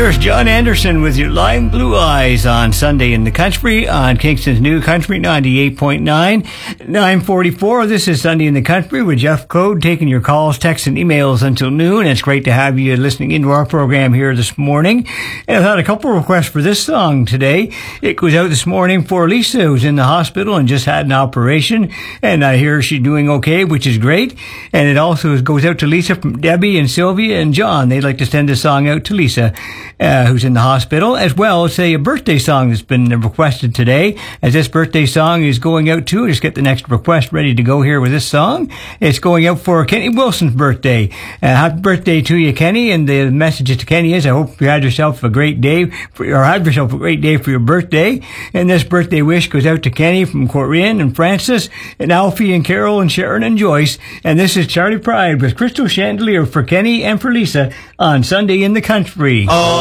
There's John Anderson with your Lime Blue Eyes on Sunday in the Country on Kingston's New Country 98.9, 944. This is Sunday in the Country with Jeff Code, taking your calls, texts, and emails until noon. It's great to have you listening into our program here this morning. And I've had a couple of requests for this song today. It goes out this morning for Lisa, who's in the hospital and just had an operation. And I hear she's doing okay, which is great. And it also goes out to Lisa from Debbie and Sylvia and John. They'd like to send a song out to Lisa, who's in the hospital, as well as a birthday song that's been requested today. As this birthday song is going out too, just get the next request ready to go here with this song. It's going out for Kenny Wilson's birthday. Happy birthday to you, Kenny. And the message to Kenny is, I hope you had yourself a great day, for your birthday. And this birthday wish goes out to Kenny from Corinne and Francis and Alfie and Carol and Sharon and Joyce. And this is Charlie Pride with Crystal Chandelier for Kenny and for Lisa on Sunday in the Country.